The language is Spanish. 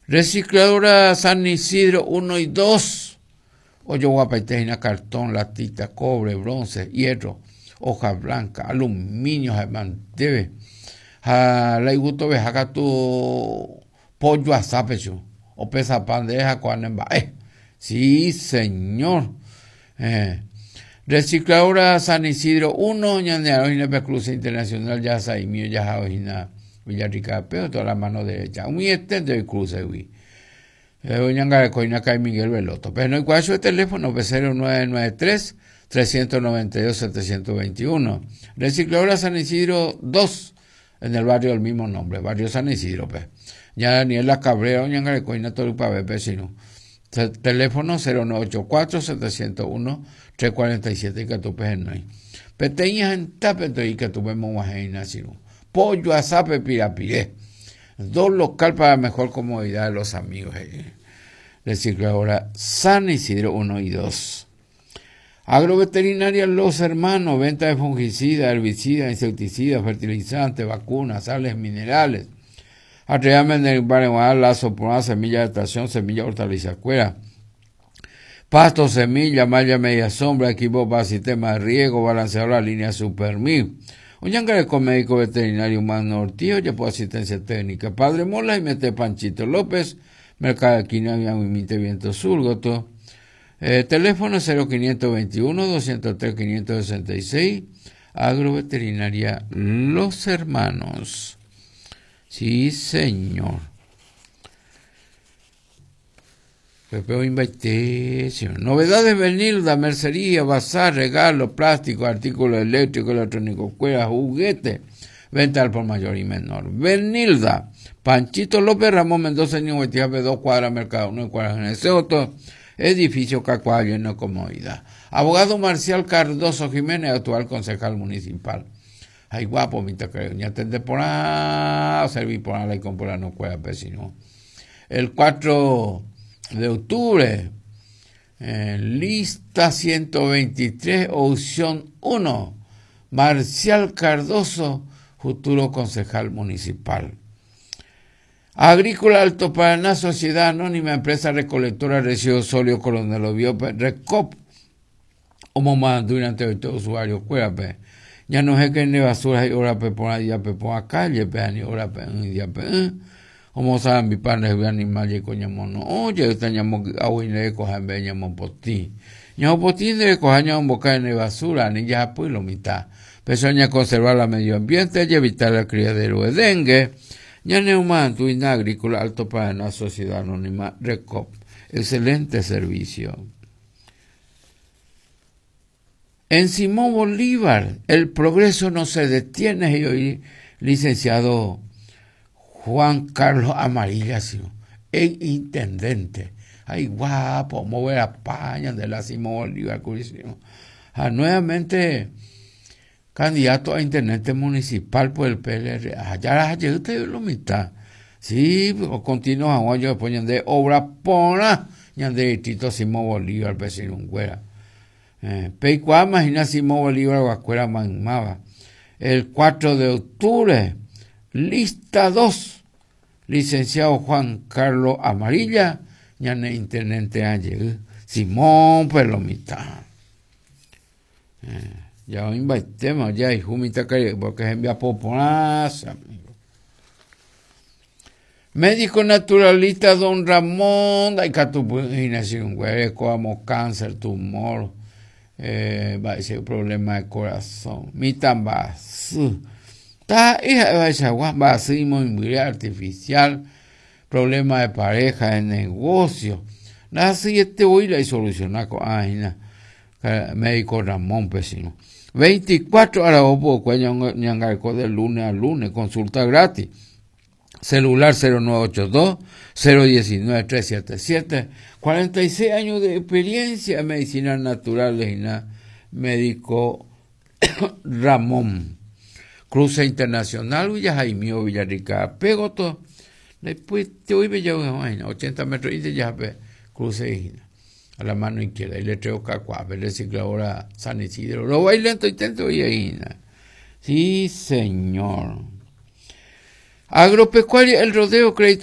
Recicladora San Isidro 1 y 2. Oye, guapaitejina, cartón, latita, cobre, bronce, hierro, hoja blanca, aluminio, debe. La iguto vejaca tu pollo asapecho. O pesa pandeja con sí, señor. Recicladora San Isidro 1, ñanearojina Cruz Internacional, ya saimio, ya jaojina Villarrica, pero toda la mano derecha. Un extendo de cruce, güey. Ñangare coina cae Miguel Veloto. Pero no hay cuál de teléfono, 0993 392 721. Recicladora San Isidro 2, en el barrio del mismo nombre, barrio San Isidro, pues. Ya Daniela Cabrera, ñangare coina todo para ver, vecino. Teléfono 0984 701 347 que tu peje no hay. Peteñas en tapeto y que tu vemos guajeina sino. Pollo asape pirapiré. Dos local para mejor comodidad de los amigos. Recicladora San Isidro 1 y 2. Agroveterinaria Los Hermanos, venta de fungicidas, herbicidas, insecticidas, fertilizantes, vacunas, sales minerales. Atreamen en el barrio lazo por una semilla de estación, semilla hortalizacuera. Pasto, semilla, malla media sombra, equipo para sistema de riego, balanceador la línea Supermil. Un yangareco médico veterinario humano Ortiz, ya por asistencia técnica. Padre Mola y Mete Panchito López, Mercado de Quina, Mite Viento Sur, Goto. Teléfono 0521 203 566. Agroveterinaria Los Hermanos. Sí, señor. Pepe Invitación. Novedades Benilda, mercería, bazar, regalos, plástico, artículos eléctricos, electrónicos, cueras, juguetes. Venta al por mayor y menor. Benilda, Panchito López Ramón Mendoza, Ño 2 cuadras, Mercado 1 cuadras en ese otro. Edificio Cacuayo en la comodidad. Abogado Marcial Cardoso Jiménez, actual concejal municipal. Ay, guapo, mi tacreo. Ni atender por nada, servir por nada y comprar no cuela, vecino. El 4 de octubre, lista 123, opción 1, Marcial Cardoso, futuro concejal municipal. Agrícola Alto Paraná, Sociedad Anónima, Empresa Recolectora de Residuos Sólidos Coronel Obvio, Recop, como más durante el usuario, cuérdate. Ya no es que en basura hay hora por ahí, por la calle, ni hora día como saben mi padre es animal y coña mono. Oye, usted llamó a Winne coja en vez llamó por ti. Llamó por ti de coja un boca en basura, ni ya pues lo mitad. Pesoña conservar la medio ambiente y evitar la criadero de dengue. Ya neuman tu agrícola Alto Paraná, Sociedad Anónima, Recop. Excelente servicio. En Simón Bolívar, el progreso no se detiene. Y hoy, licenciado Juan Carlos Amarilla, el intendente. Ay, guapo, mover a España de la Simón Bolívar. Nuevamente, candidato a intendente municipal por el PLR. Ya usted lo mitad. Sí, continúa, yo después de obra pona, ya de distrito Simón Bolívar, vecino Güera. Peicuá, imagina Simón Bolívar, Guacuera, Manmaba. El 4 de octubre, lista 2, licenciado Juan Carlos Amarilla, ya en intendente ayer, Simón Pelomita. Ya hoy invitemos, ya, y Jumita, porque es envía popular, amigo. Médico naturalista Don Ramón, hay catupuginación, güey, como cáncer, tumor, va a ser problema de corazón. Mitan va a ser inmunidad artificial, problema de pareja, de negocio. Nada, si hoy la solucionar con médico Ramón Pesino. 24 horas o de lunes a lunes, consulta gratis. Celular 0982-019-377, 46 años de experiencia en medicinas naturales y médico Ramón. Cruce Internacional, Villa Jaimío, Villarrica, Pegoto. Después te voy a ver 80 metros y te ya cruce a la mano izquierda. Y le traigo Cacuá, recicladora San Isidro. Lo voy lento y tento y ahí. Sí, señor. Agropecuaria El Rodeo, crédito